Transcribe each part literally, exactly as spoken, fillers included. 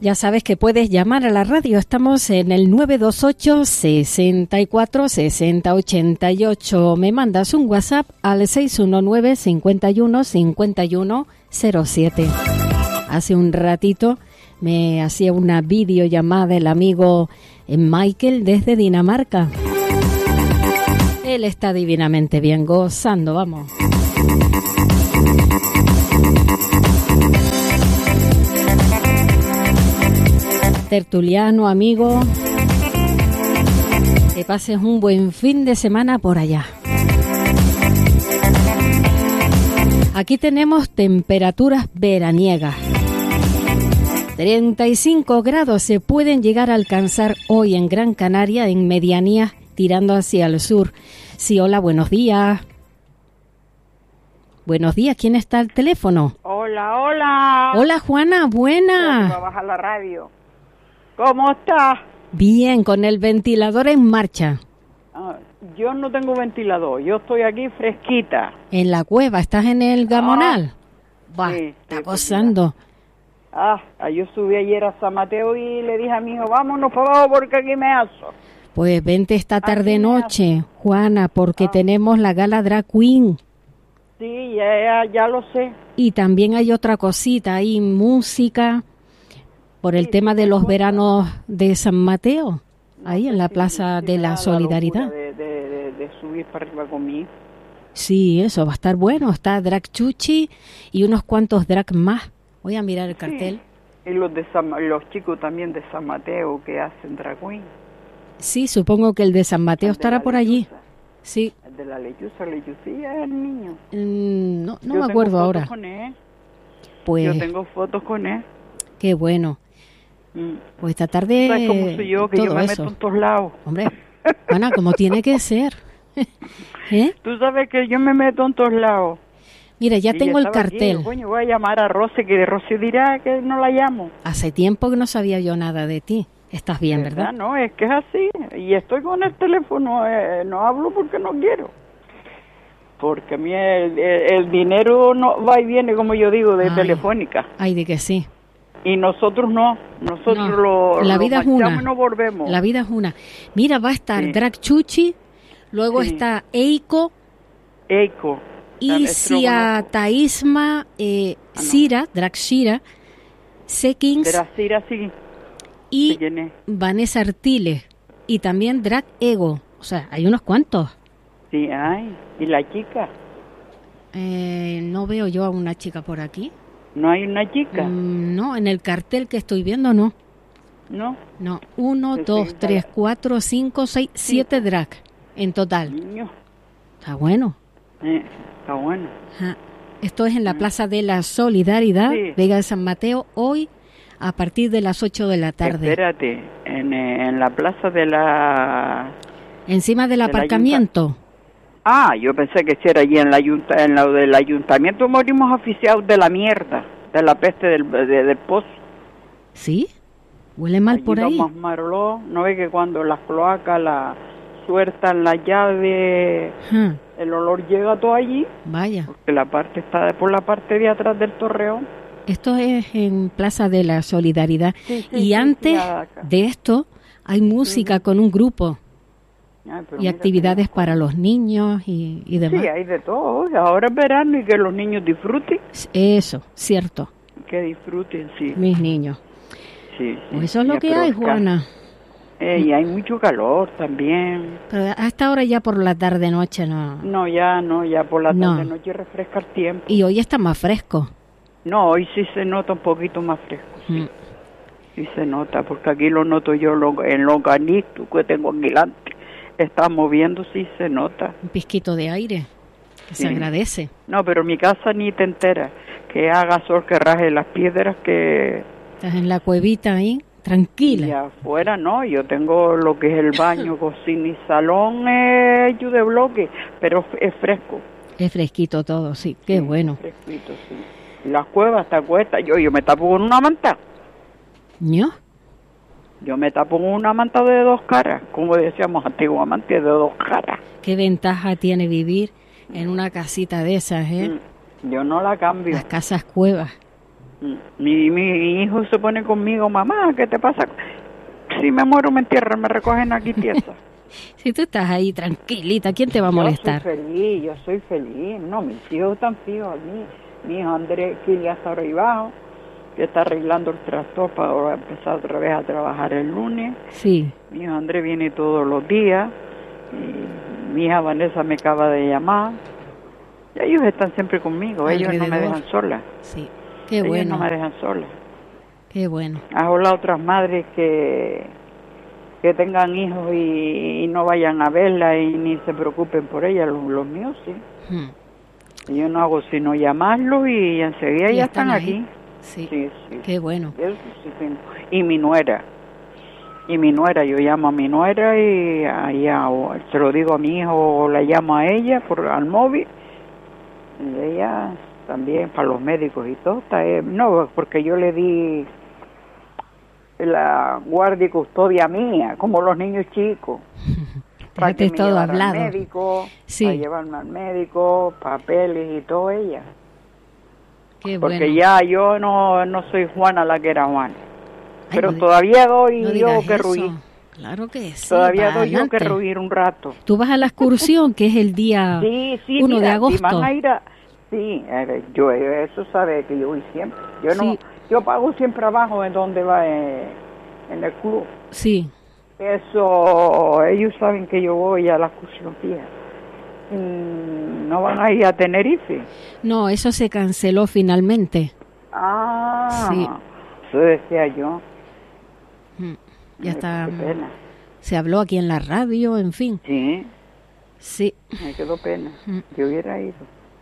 Ya sabes que puedes llamar a la radio. Estamos en el nueve dos ocho, sesenta y cuatro, sesenta, ochenta y ocho. Me mandas un WhatsApp al seis uno nueve, cincuenta y uno, cincuenta y uno cero siete. Hace un ratito me hacía una videollamada el amigo Michael desde Dinamarca. Él está divinamente bien, gozando, vamos. Tertuliano, amigo, que pases un buen fin de semana por allá. Aquí tenemos temperaturas veraniegas. treinta y cinco grados se pueden llegar a alcanzar hoy en Gran Canaria, en medianías tirando hacia el sur. Sí, hola, buenos días. Buenos días, ¿quién está al teléfono? Hola, hola. Hola, Juana, buena. Va a bajar la radio. ¿Cómo estás? Bien, con el ventilador en marcha. Ah, yo no tengo ventilador, yo estoy aquí fresquita. En la cueva, ¿estás en el Gamonal? Ah, Va, sí, está sí, gozando. Ah, yo subí ayer a San Mateo y le dije a mi hijo, vámonos para abajo porque aquí me aso. Pues vente esta tarde noche, hace. Juana, porque Ah. tenemos la gala Drag Queen. Sí, ya, ya, ya lo sé. Y también hay otra cosita, hay música por el Sí, tema sí, de los gusta. veranos de San Mateo, No ahí sé en la si- Plaza si de me la da Solidaridad. locura De, de, de, de subir para arriba conmigo. Sí, eso va a estar bueno. Está Drag Chuchi y unos cuantos drag más. Voy a mirar el cartel. Sí. Y los, de San, los chicos también de San Mateo que hacen drag queen. Sí, supongo que el de San Mateo El de estará la por allí. lechuza. Sí, El de la lechuza, lechucilla es el niño. mm, no, no Yo me tengo acuerdo fotos ahora. Con él. Pues, Yo tengo fotos con él. qué bueno. Mm. Pues esta tarde ¿Sabes cómo soy yo? Que yo todo me eso. meto en todos lados. Hombre, Juana, como tiene que ser. ¿Eh? Tú sabes que yo me meto en todos lados. Mira, ya Y tengo el estaba aquí, cartel. coño, voy a llamar a Rosy, que Rosy dirá que no la llamo. Hace tiempo que no sabía yo nada de ti. Estás bien, ¿verdad? No, es que es así. Y estoy con el teléfono, eh, no hablo porque no quiero. Porque a mí el, el- el dinero no va y viene, como yo digo, de Ay. Telefónica. Ay, de que sí. Y nosotros no. Nosotros No, lo, la lo vida es marchamos una. y no volvemos. La vida es una. Mira, va a estar Sí. Drag Chuchi, luego Sí. está Eiko Eco. y Ciataísma eh, Ah, no. Cira, Drag Shira, Sekins Dracira, sí. y Sí, ¿quién es? Vanessa Artiles. Y también Drag Ego. O sea, hay unos cuantos. Sí, ay. ¿Y la chica? Eh, no veo yo a una chica por aquí. ¿No hay una chica? Mm, no, en el cartel que estoy viendo no. ¿No? No, uno, Sí, dos, sí, tres, dale. cuatro, cinco, seis, siete drag en total. Niño. Está bueno. Eh, está bueno. Ajá. Esto es en la Plaza de la Solidaridad, Sí. Vega de San Mateo, hoy a partir de las ocho de la tarde. Espérate, en, eh, en la plaza de la... Encima del del aparcamiento. Ah, yo pensé que si era allí en la ayunta, en la del ayuntamiento morimos oficiados de la mierda, de la peste del, de- del pozo. ¿Sí? ¿Huele mal Allí por ahí? vamos Marló, no ve que cuando las cloacas la sueltan la llave, Ajá. el olor llega todo allí, Vaya. porque la parte está por la parte de atrás del torreón. Esto es en Plaza de la Solidaridad. Sí, sí, y sí, antes sí, acá. de esto hay música con un grupo Ay, pero y mira actividades que- para los niños y, y demás. Sí, hay de todo. Ahora es verano y que los niños disfruten. Eso, cierto, Que disfruten, sí. mis niños. sí, sí. Pues eso es lo Ya, que pero hay, acá- Juana. Eh, y hay mucho calor también. Pero hasta ahora ya por la tarde-noche no. No, ya no, ya por la No. tarde noche refresca el tiempo. Y hoy está más fresco. No, hoy sí se nota un poquito más fresco. Mm. Sí se nota, porque aquí lo noto yo lo- en los granitos que tengo aquí delante. Está moviendo, sí se nota. Un pizquito de aire, que Sí. se agradece. No, pero mi casa ni te entera. Que haga sol, que raje las piedras, que... Estás en la cuevita ahí, Y tranquila. afuera no, yo tengo lo que es el baño, cocina y salón eh, hecho de bloque, pero es fresco. Es fresquito todo, sí, qué Sí, bueno. fresquito, sí. Y las cuevas está cuesta, yo, yo me tapo con una manta. ¿No? Yo me tapo con una manta de dos caras, como decíamos antiguamente, de dos caras. Qué ventaja tiene vivir en una casita de esas, ¿eh? Mm, Yo no la cambio. Las casas cuevas. Mi, mi hijo se pone conmigo, mamá, ¿qué te pasa? Si me muero me entierran, me recogen aquí tiesa. Si tú estás ahí tranquilita, ¿quién te va a molestar? Yo soy feliz, yo soy feliz. No, mis hijos están fijos a mí. Mi hijo Andrés, que ya está arriba abajo, que está arreglando el tractor para empezar otra vez a trabajar el lunes. Sí. Mi hijo Andrés viene todos los días. Y mi hija Vanessa me acaba de llamar. Y ellos están siempre conmigo, ellos no me dejan sola. Sí, qué ellos bueno. no me dejan sola. Qué bueno. Has hablado a otras madres que, que tengan hijos y, y no vayan a verla y ni se preocupen por ella, los, los míos sí. Hmm. Yo no hago sino llamarlos y enseguida ¿Y ya están, están ahí? aquí. Sí. Sí, sí. Qué bueno. Eso sí tengo. Y mi nuera. Y mi nuera, yo llamo a mi nuera y allá, se lo digo a mi hijo o la llamo a ella por al móvil. Y ella también para los médicos y todo. Está, eh, no, porque yo le di la guardia y custodia mía, como los niños chicos. Para que me todo hablado. Al médico, sí. Para llevarme al médico, papeles y todo ella. Qué porque bueno. ya yo no, no soy Juana la que era Juana. Ay, pero no, todavía doy no yo que eso. ruir. Claro que sí. Todavía doy adelante. yo que ruir un rato. Tú vas a la excursión, que es el día sí, sí, uno mira, de agosto. Si van a ir a, sí, yo eso sabe que yo voy siempre. Yo no, sí. yo pago siempre abajo en donde va eh, en el club. Sí. Eso, ellos saben que yo voy a la excursión, tía. Mm, ¿No van a ir a Tenerife? No, eso se canceló finalmente. Ah, sí. Eso decía yo. Mm, ya está. Qué pena. Se habló aquí en la radio, en fin. Sí. Sí. Me quedó pena. Mm. Yo hubiera ido.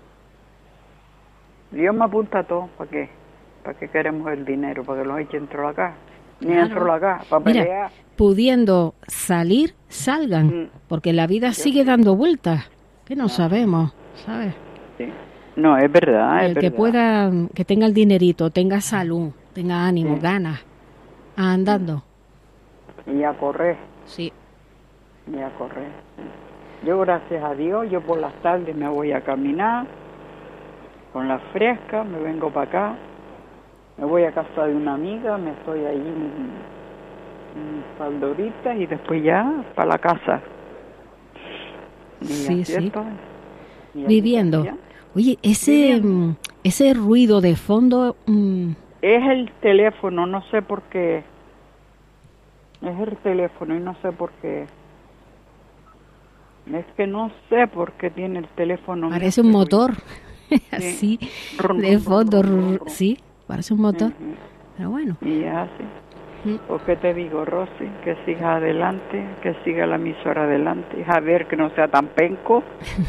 Dios me apunta todo. ¿Para qué? ¿Para qué queremos el dinero? ¿Para que los echen dentro de la casa? Ni claro. dentro de la casa. Para Mira, pelear. pudiendo salir, salgan. Mm. Porque la vida Yo sigue sí. dando vueltas. Que no, no sabemos, ¿sabes? Sí. No, es verdad, el es que verdad. pueda, que tenga el dinerito, tenga salud, tenga ánimo, sí. ganas, andando. Y a correr. Sí. Y a correr. Yo, gracias a Dios, yo por las tardes me voy a caminar con la fresca, me vengo para acá, me voy a casa de una amiga, me estoy allí un par de horitas y después ya para la casa. Y sí, sí. Estoy. Y viviendo. Oye, ese viviendo. ese ruido de fondo... Mmm... Es el teléfono, no sé por qué. Es el teléfono y no sé por qué. Es que no sé por qué tiene el teléfono. Parece un motor. Así, sí. rum, de fondo. Rum, rum, rum. Sí, parece un motor. Uh-huh. Pero bueno. Y así. ¿Por qué te digo, Rosy? Que siga adelante, que siga la emisora adelante. A ver, que no sea tan penco.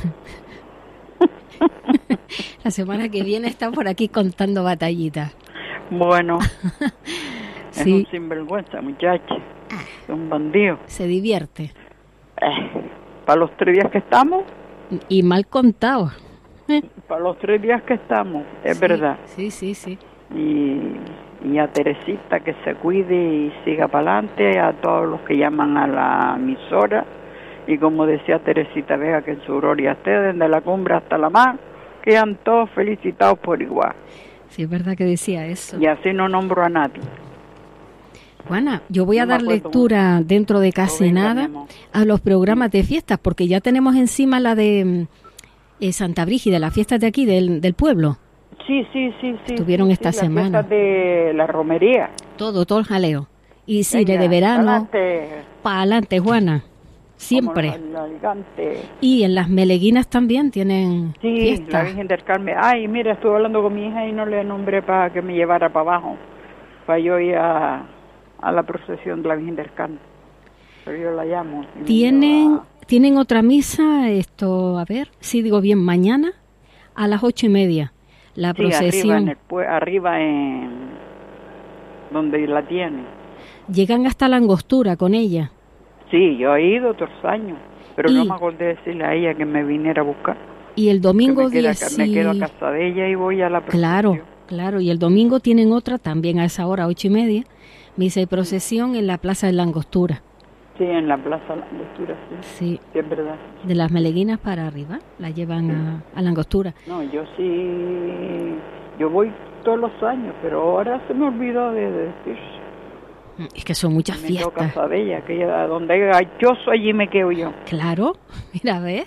La semana que viene está por aquí contando batallitas. Bueno, sí. Es un sinvergüenza, muchacho. Es un bandido. Se divierte. Eh, para los tres días que estamos. Y mal contado. Eh. Para los tres días que estamos, es sí, verdad. Sí, sí, sí. Y... Y a Teresita que se cuide y siga para adelante, a todos los que llaman a la emisora. Y como decía Teresita Vega, que en su gloria esté, desde la cumbre hasta la mar, quedan todos felicitados por igual. Sí, es verdad que decía eso. Y así no nombro a nadie. Juana, yo voy a no dar lectura mucho. Dentro de casi venga, nada a los programas sí. de fiestas, porque ya tenemos encima la de eh, Santa Brígida, las fiestas de aquí, del, del pueblo. Sí, sí, sí, sí. Estuvieron sí, esta sí, semana. Las de la romería. Todo, todo el jaleo. Y cine de verano. Para adelante, Juana. Siempre. La, la y en las Meleguinas también tienen sí, fiesta. La Virgen del Carmen. Ay, mira, estuve hablando con mi hija y no le nombré para que me llevara para abajo. Para yo ir a, a la procesión de la Virgen del Carmen. Pero yo la llamo. ¿Tienen, a... ¿Tienen otra misa? Esto, a ver, si digo bien, mañana a las ocho y media. La sí, procesión. Arriba en, el, arriba en donde la tienen. Llegan hasta la Angostura con ella. Sí, yo he ido otros años, pero y, no me acordé de decirle a ella que me viniera a buscar. Y el domingo me, queda, diez... me quedo a casa de ella y voy a la procesión. Claro, claro, y el domingo tienen otra también a esa hora, ocho y media, misa y procesión en la Plaza de la Angostura. Sí, en la Plaza de la Angostura, sí. Sí. Sí, es verdad. De las Meleguinas para arriba, la llevan sí. a, a la Angostura. No, yo sí, yo voy todos los años, pero ahora se me olvidó de, de decir. Es que son muchas me fiestas. Me toca ella, que ella, donde hay gachoso, allí me quedo yo. Claro, mira, ¿ves?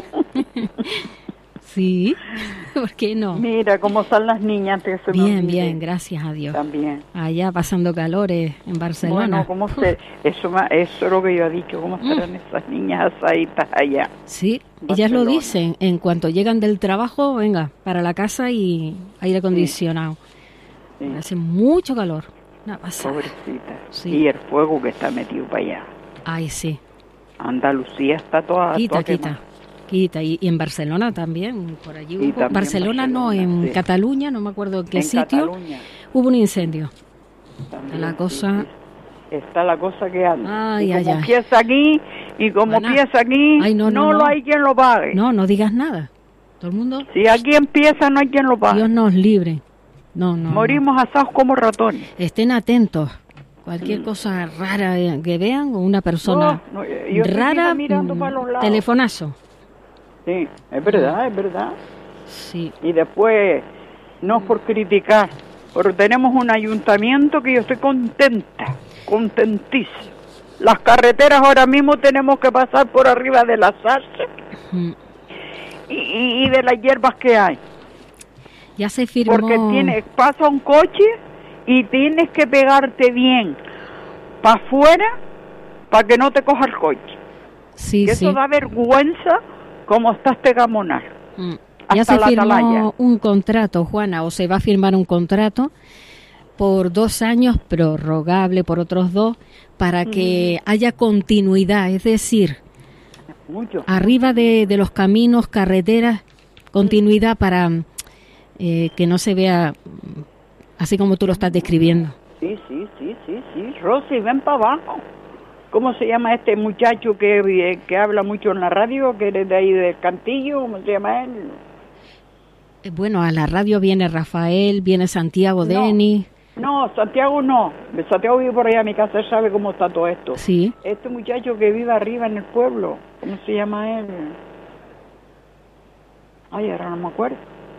Sí, ¿por qué no? Mira cómo están las niñas antes que se me Bien, olvide. bien, gracias a Dios. También. Allá pasando calores en Barcelona. Bueno, ¿cómo se, eso, eso es lo que yo he dicho, ¿cómo estarán mm. esas niñas asaditas allá? Sí, ellas lo dicen, en cuanto llegan del trabajo, venga, para la casa y aire acondicionado. Sí. Sí. Hace mucho calor. Una pasada. Pobrecita. Sí. Y el fuego que está metido para allá. Ay, sí. Andalucía está toda... Quita, toda quita. Quita. Y, y en Barcelona también, por allí hubo... Barcelona, Barcelona no, en sí. Cataluña, no me acuerdo en qué en sitio, Cataluña. Hubo un incendio. También, la cosa... Sí, sí. Está la cosa que anda. Ay, y ay, como ay. empieza aquí, y como Ana. empieza aquí, ay, no, no, no, no lo hay quien lo pague. No, no digas nada. Todo el mundo... Si aquí empieza, no hay quien lo pague. Dios nos libre. No, no. Morimos no. asados como ratones. Estén atentos. Cualquier mm. cosa rara que vean, o una persona no, no, yo rara, mirando para los lados. Telefonazo. Sí, es verdad, es verdad. Sí. Y después, no es por criticar, pero tenemos un ayuntamiento que yo estoy contenta, contentísima. Las carreteras ahora mismo tenemos que pasar por arriba de las arces mm. y, y, y de las hierbas que hay. Ya se firmó. Porque tiene, pasa un coche y tienes que pegarte bien para afuera para que no te coja el coche. Sí, que sí. Eso da vergüenza como está este gamonal. Mm. Ya se firmó atalaya. un contrato, Juana, o se va a firmar un contrato por dos años, prorrogable por otros dos, para que mm. haya continuidad, es decir, Mucho. arriba de, de los caminos, carreteras, continuidad para eh, que no se vea así como tú lo estás describiendo. Sí, sí, sí, sí, sí. Rosy, ven para abajo. ¿Cómo se llama este muchacho que, que habla mucho en la radio, que eres de ahí del Cantillo? ¿Cómo se llama él? Bueno, a la radio viene Rafael, viene Santiago no, Deni. No, Santiago no. Santiago vive por allá a mi casa, él sabe cómo está todo esto. Sí. Este muchacho que vive arriba en el pueblo, ¿cómo se llama él? Ay, ahora no me acuerdo.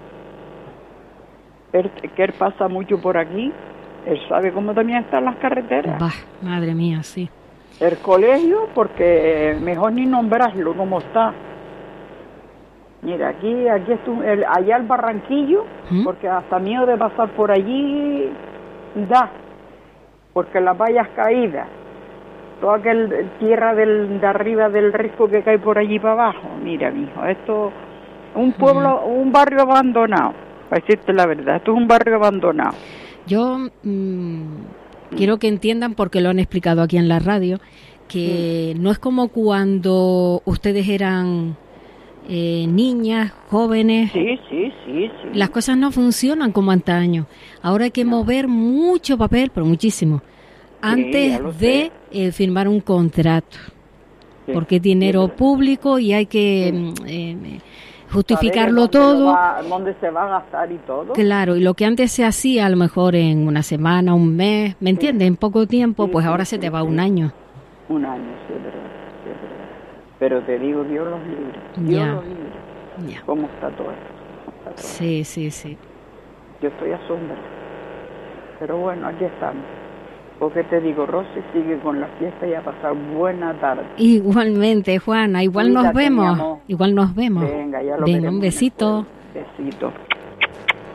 Él, que él pasa mucho por aquí, él sabe cómo también están las carreteras. Bah, madre mía, sí. El colegio, porque mejor ni nombrarlo como está. Mira, aquí, aquí estuvo, el, allá el Barranquillo, ¿Mm? Porque hasta miedo de pasar por allí da, porque las vallas caídas, toda aquel tierra del, de arriba del risco que cae por allí para abajo. Mira, mijo, esto un pueblo, ¿Mm? un barrio abandonado, para decirte la verdad, esto es un barrio abandonado. Yo mmm, quiero que entiendan, porque lo han explicado aquí en la radio, que mm. no es como cuando ustedes eran eh, niñas, jóvenes. Sí, sí, sí, sí. Las cosas no funcionan como antaño. Ahora hay que no. mover mucho papel, pero muchísimo, antes sí, de eh, firmar un contrato. Sí, porque es dinero sí, público y hay que... Sí. Eh, justificarlo dónde todo. Va, dónde se va a gastar y todo. Claro, y lo que antes se hacía a lo mejor en una semana, un mes, ¿me entiendes? Sí. En poco tiempo, sí, pues sí, ahora sí, se te va sí. un año. Un año, sí, es verdad, sí, es verdad. Pero te digo, Dios los libre. Dios ya. los libre. Ya. ¿Cómo está todo esto? Está todo sí, esto? sí, sí. Yo estoy asombrada. Pero bueno, aquí estamos. Porque te digo, Rosy sigue con la fiesta y a pasar buena tarde. Igualmente, Juana, igual Cuídate, nos vemos. Igual nos vemos. Venga, ya lo Venga, un besito. Besito.